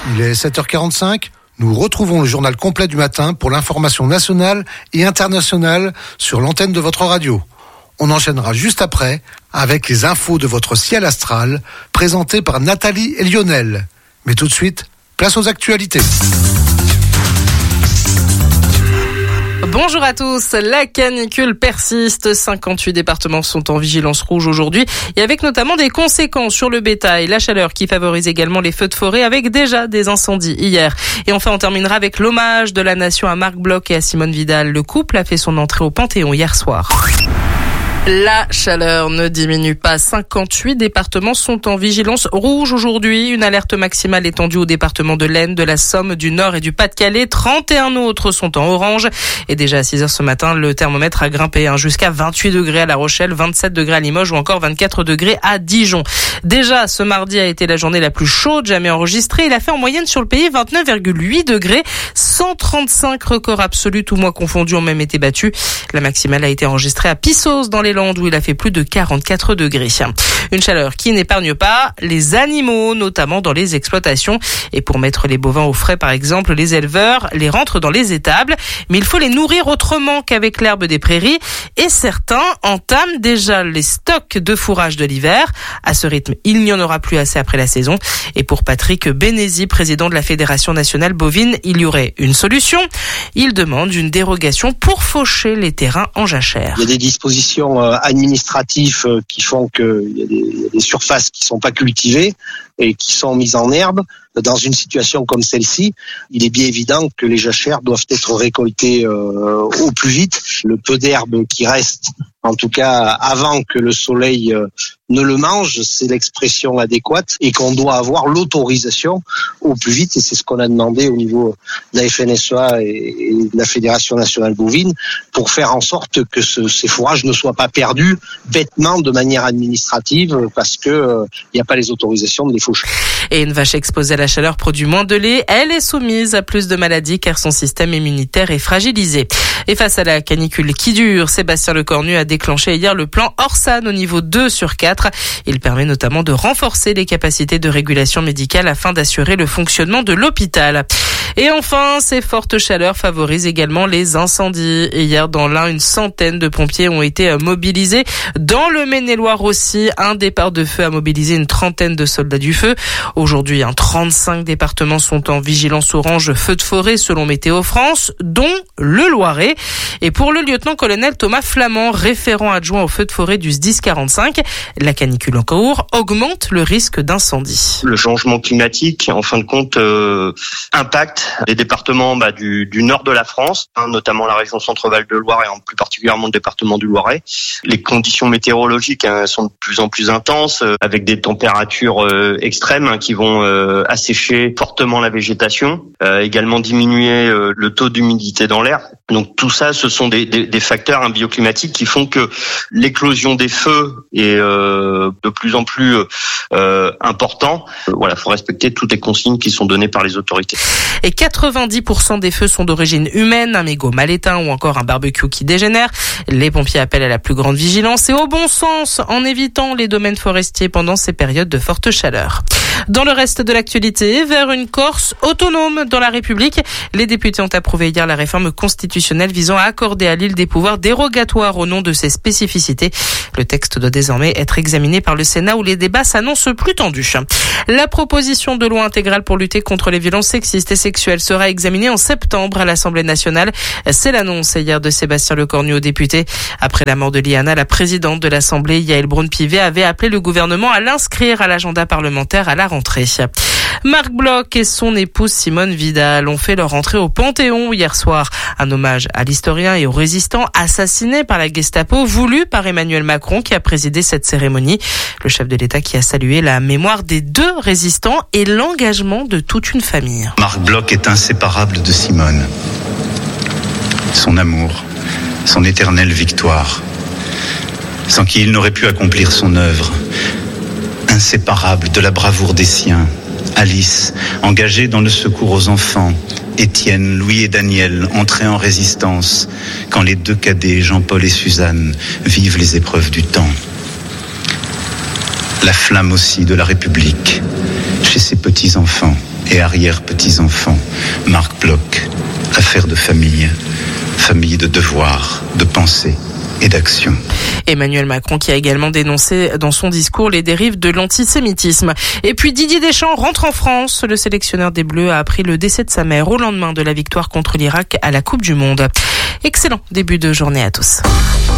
Il est 7h45. Nous retrouvons le journal complet du matin pour l'information nationale et internationale sur l'antenne de votre radio. On enchaînera juste après avec les infos de votre ciel astral présentées par Nathalie et Lionel. Mais tout de suite, place aux actualités. Bonjour à tous, la canicule persiste, 58 départements sont en vigilance rouge aujourd'hui et avec notamment des conséquences sur le bétail, la chaleur qui favorise également les feux de forêt avec déjà des incendies hier. Et enfin on terminera avec l'hommage de la nation à Marc Bloch et à Simone Vidal. Le couple a fait son entrée au Panthéon hier soir. La chaleur ne diminue pas. 58 départements sont en vigilance rouge aujourd'hui. Une alerte maximale étendue aux départements de l'Aisne, de la Somme, du Nord et du Pas-de-Calais. 31 autres sont en orange. Et déjà à 6h ce matin, le thermomètre a grimpé jusqu'à 28 degrés à La Rochelle, 27 degrés à Limoges ou encore 24 degrés à Dijon. Déjà, ce mardi a été la journée la plus chaude jamais enregistrée. Il a fait en moyenne sur le pays 29,8 degrés. 135 records absolus, tous mois confondus, ont même été battus. La maximale a été enregistrée à Pissos dans les Landes où il a fait plus de 44 degrés. Une chaleur qui n'épargne pas les animaux, notamment dans les exploitations. Et pour mettre les bovins au frais, par exemple, les éleveurs les rentrent dans les étables. Mais il faut les nourrir autrement qu'avec l'herbe des prairies. Et certains entament déjà les stocks de fourrage de l'hiver. À ce rythme, il n'y en aura plus assez après la saison. Et pour Patrick Bénézy, président de la Fédération nationale bovine, il y aurait une solution. Il demande une dérogation pour faucher les terrains en jachère. Il y a des dispositions administratives qui font qu'il y a des surfaces qui sont pas cultivées et qui sont mises en herbe. Dans une situation comme celle-ci, il est bien évident que les jachères doivent être récoltées au plus vite. Le peu d'herbe qui reste, en tout cas avant que le soleil ne le mange, c'est l'expression adéquate, et qu'on doit avoir l'autorisation au plus vite, et c'est ce qu'on a demandé au niveau de la FNSEA et de la Fédération nationale bovine, pour faire en sorte que ces fourrages ne soient pas perdus bêtement de manière administrative parce que il n'y a pas les autorisations de les faucher. Et une vache exposée à la chaleur produit moins de lait. Elle est soumise à plus de maladies car son système immunitaire est fragilisé. Et face à la canicule qui dure, Sébastien Lecornu a déclenché hier le plan Orsan au niveau 2 sur 4. Il permet notamment de renforcer les capacités de régulation médicale afin d'assurer le fonctionnement de l'hôpital. Et enfin, ces fortes chaleurs favorisent également les incendies. Et hier, dans l'Ain, une centaine de pompiers ont été mobilisés. Dans le Maine-et-Loire aussi, un départ de feu a mobilisé une trentaine de soldats du feu. Aujourd'hui, 35 départements sont en vigilance orange feu de forêt selon Météo France, dont le Loiret. Et pour le lieutenant-colonel Thomas Flamand, référent adjoint au feu de forêt du SDIS 45, la canicule en cours augmente le risque d'incendie. Le changement climatique, en fin de compte, impacte les départements du nord de la France, notamment la région Centre-Val de Loire et en plus particulièrement le département du Loiret. Les conditions météorologiques sont de plus en plus intenses, avec des températures extrêmes qui vont assécher fortement la végétation, également diminuer le taux d'humidité dans l'air. Donc tout ça, ce sont des facteurs bioclimatiques qui font que l'éclosion des feux est de plus en plus important. Voilà, faut respecter toutes les consignes qui sont données par les autorités. Et 90% des feux sont d'origine humaine, un mégot mal éteint ou encore un barbecue qui dégénère. Les pompiers appellent à la plus grande vigilance et au bon sens en évitant les domaines forestiers pendant ces périodes de forte chaleur. Dans le reste de l'actualité, vers une Corse autonome dans la République, les députés ont approuvé hier la réforme constitutionnelle visant à accorder à l'île des pouvoirs dérogatoires au nom de ses spécificités. Le texte doit désormais être examiné par le Sénat où les débats s'annoncent plus tendus. La proposition de loi intégrale pour lutter contre les violences sexistes et sexuelles sera examinée en septembre à l'Assemblée nationale. C'est l'annonce hier de Sébastien Lecornu aux députés. Après la mort de Liana, la présidente de l'Assemblée, Yaël Braun-Pivet, avait appelé le gouvernement à l'inscrire à l'agenda parlementaire à la rentrée. Marc Bloch et son épouse Simone Vidal ont fait leur entrée au Panthéon hier soir. Un hommage à l'historien et aux résistants assassinés par la Gestapo, voulu par Emmanuel Macron qui a présidé cette cérémonie. Le chef de l'État qui a salué la mémoire des 2 résistants et l'engagement de toute une famille. Marc Bloch est inséparable de Simone. Son amour, son éternelle victoire, sans qui il n'aurait pu accomplir son œuvre. Inséparable de la bravoure des siens, Alice, engagée dans le secours aux enfants, Étienne, Louis et Daniel, entrés en résistance, quand les 2 cadets, Jean-Paul et Suzanne, vivent les épreuves du temps. La flamme aussi de la République, chez ses petits-enfants, et arrière-petits-enfants. Marc Bloch, affaire de famille, famille de devoir, de pensée et d'action. Emmanuel Macron qui a également dénoncé dans son discours les dérives de l'antisémitisme. Et puis Didier Deschamps rentre en France. Le sélectionneur des Bleus a appris le décès de sa mère au lendemain de la victoire contre l'Irak à la Coupe du Monde. Excellent début de journée à tous.